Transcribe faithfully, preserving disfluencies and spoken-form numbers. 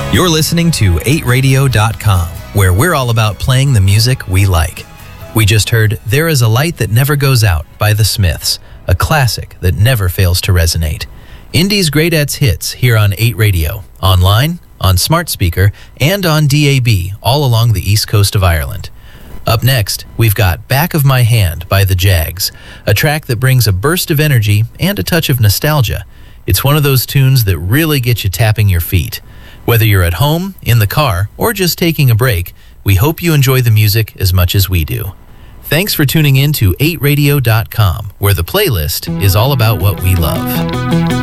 You're listening to eight radio dot com, where we're all about playing the music we like. We just heard There Is a Light That Never Goes Out by The Smiths, a classic that never fails to resonate. Indie's Greatettes hits here on eight Radio, online, on smart speaker, and on D A B all along the east coast of Ireland. Up next, we've got Back of My Hand by the Jags, a track that brings a burst of energy and a touch of nostalgia. It's one of those tunes that really get you tapping your feet. Whether you're at home, in the car, or just taking a break, we hope you enjoy the music as much as we do. Thanks for tuning in to eight radio dot com, where the playlist is all about what we love.